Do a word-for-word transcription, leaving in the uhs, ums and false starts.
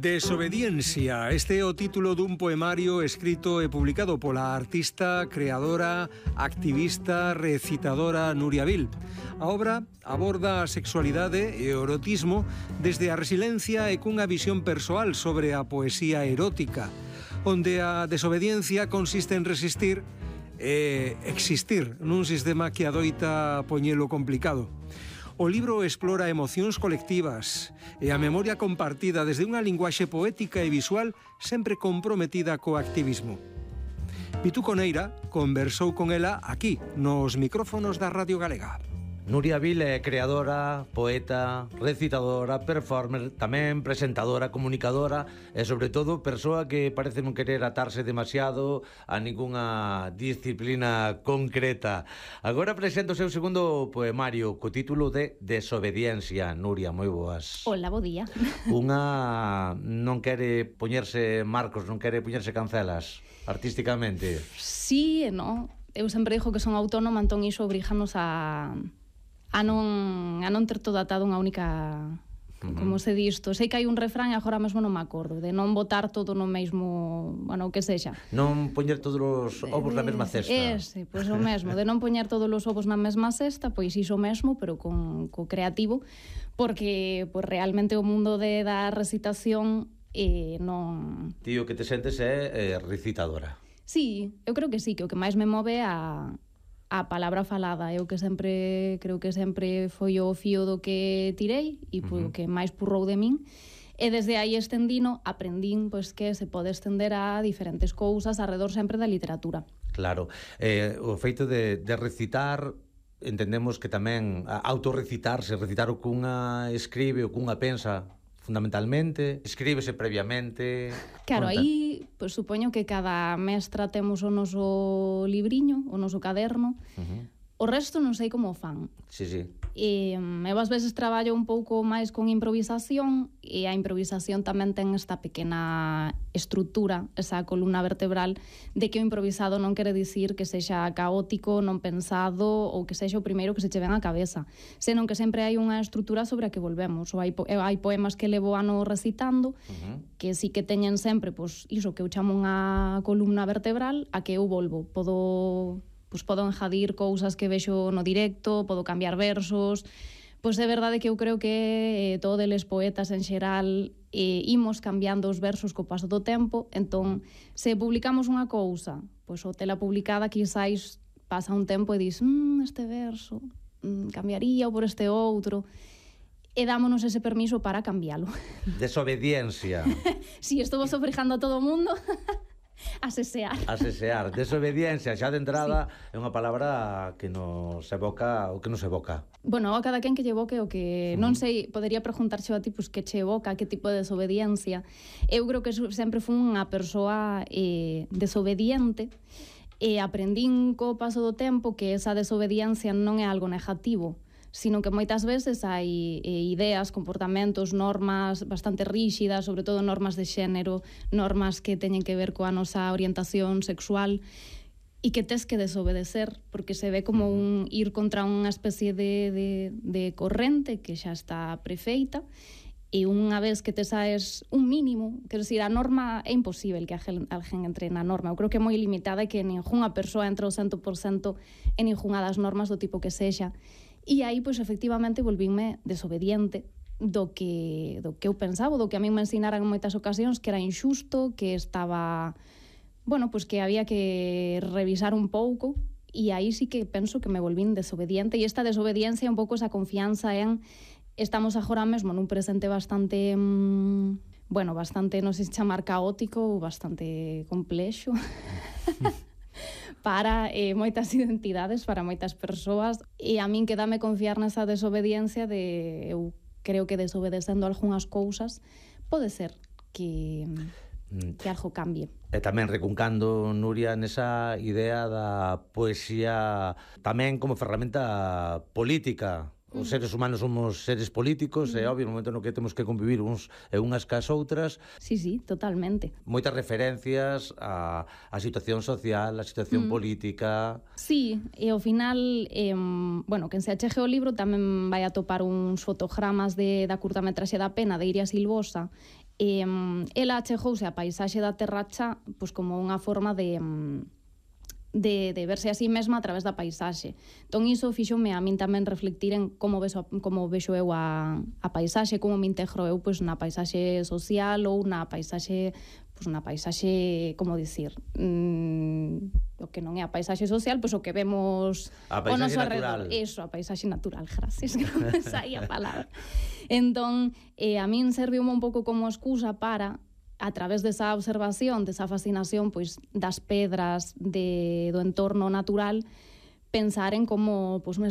Desobediencia, este é o título dun poemario escrito e publicado pola artista, creadora, activista, recitadora Nuria Vil. A obra aborda a sexualidade e o erotismo desde a resiliencia e cunha visión persoal sobre a poesía erótica, onde a desobediencia consiste en resistir e existir nun sistema que adoita poñelo complicado. O libro explora emocións colectivas e a memoria compartida desde unha linguaxe poética e visual sempre comprometida co activismo. Pitu Coneira conversou con ela aquí, nos micrófonos da Radio Galega. Nuria Vil é creadora, poeta, recitadora, performer, tamén presentadora, comunicadora e, sobre todo, persoa que parece non querer atarse demasiado a ningunha disciplina concreta. Agora presento o seu segundo poemario co título de Desobediencia. Nuria, moi boas. Hola, bo día. Unha non quere poñerse marcos, non quere poñerse cancelas artísticamente. Sí e non. Eu sempre digo que son autónoma, entón iso obriganos a... a non, a non ter todo atado unha única, uh-huh. como se di isto. Sei que hai un refrán e agora mesmo non me acordo, de non botar todo no mesmo, bueno, o que sexa. Non poñer todos os ovos na mesma cesta. Ese, pois o mesmo, de non poñer todos os ovos na mesma cesta, pois iso mesmo, pero con co creativo, porque pois realmente o mundo de da recitación eh, non... Tío, que te sentes é eh, recitadora. Sí, eu creo que sí, que o que máis me move a... a palabra falada, é o que sempre creo que sempre foi o fío do que tirei e uh-huh. o que máis purrou de min, e desde aí estendino, aprendín pois que se pode estender a diferentes cousas arredor sempre da literatura. Claro, eh, o feito de, de recitar, entendemos que tamén autorrecitarse, recitar o cunha escribe o cunha pensa, fundamentalmente, escríbese previamente. Claro, aí, pois supoño que cada mestra temos o noso libriño, o noso caderno. Uh-huh. O resto non sei como o fan. Sí, sí. E, eu ás veces traballo un pouco máis con improvisación, e a improvisación tamén ten esta pequena estrutura, esa columna vertebral, de que o improvisado non quere dicir que sexa caótico, non pensado, ou que sexa o primeiro que se che ven á cabeza, senón que sempre hai unha estrutura sobre a que volvemos. Ou hai, po hai poemas que levo ano recitando, uh-huh. que sí que teñen sempre, pois, iso que eu chamo unha columna vertebral, a que eu volvo. Podo... pois podo enjadir cousas que vexo no directo, podo cambiar versos. Pois é verdade que eu creo que eh, todos os poetas en xeral eh, imos cambiando os versos co paso do tempo, entón, se publicamos unha cousa, pois o tela publicada quizáis pasa un tempo e dis, mmm, este verso, mm, cambiaría por este outro, e dámonos ese permiso para cambialo. Desobediencia. Si, sí, estou obrigando a todo o mundo... a sesear. A sesear. Desobediencia, xa de entrada, sí. É unha palabra que nos evoca o que nos evoca. Bueno, a cada quen que lle evoque o que... Uh-huh. Non sei, podería preguntarse a ti, pues, que che evoca, que tipo de desobediencia. Eu creo que sempre fui unha persoa eh, desobediente, e aprendín co paso do tempo que esa desobediencia non é algo negativo, sino que moitas veces hai eh, ideas, comportamentos, normas bastante ríxidas, sobre todo normas de xénero, normas que teñen que ver coa nosa orientación sexual, e que tes que desobedecer, porque se ve como un ir contra unha especie de, de, de corrente que xa está prefeita, e unha vez que te saes un mínimo, quero dicir, a norma é imposible que alguén entre na norma. Eu creo que é moi limitada e que ninguna persoa entra ao cento por cento en ninguna das normas do tipo que sexa. E aí, pois, efectivamente, volvínme desobediente do que, do que eu pensaba, do que a mí me ensinaran en moitas ocasións, que era injusto, que estaba... Bueno, pois que había que revisar un pouco, e aí sí que penso que me volvín desobediente, e esta desobediencia é un pouco esa confianza en... Estamos agora mesmo nun presente bastante... Mmm, bueno, bastante, non sei se chamar caótico ou bastante complexo... para eh, moitas identidades, para moitas persoas, e a min quedame confiar nesa desobediencia de, eu creo que desobedecendo algunhas cousas pode ser que, que algo cambie. E tamén recuncando, Nuria, nesa idea da poesía tamén como ferramenta política. Os seres humanos somos seres políticos, é obvio, no momento no que temos que convivir uns e unhas cas outras. Sí, sí, totalmente. Moitas referencias á, á situación social, á situación mm. política. Sí, e ao final, eh, bueno, quen se achegue o libro tamén vai atopar uns fotogramas de, da curtametraxe da Pena, de Iria Silvosa, E, ela achegouse a paisaxe da Terra Cha pois, como unha forma de... De, de verse a sí mesma a través da paisaxe. Entón, iso fixome a min tamén reflectir en como vexo, como vexo eu a, a paisaxe, como me integro eu pois, na paisaxe social ou na paisaxe, pois, na paisaxe, como dicir, mmm, o que non é a paisaxe social, pois o que vemos a paisaxe o noso natural. alrededor. Eso, a paisaxe natural, gracias, que non me saía a palabra. Entón, eh, a min serviu un pouco como excusa para a través desa observación, desa fascinación pois, das pedras de, do entorno natural, pensar en como pois,